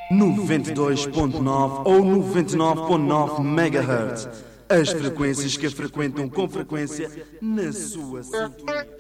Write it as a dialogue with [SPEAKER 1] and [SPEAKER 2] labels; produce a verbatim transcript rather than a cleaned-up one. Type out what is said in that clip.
[SPEAKER 1] noventa e dois ponto nove ou noventa e nove ponto nove megahertz. As frequências que frequentam com frequência na sua sintonia.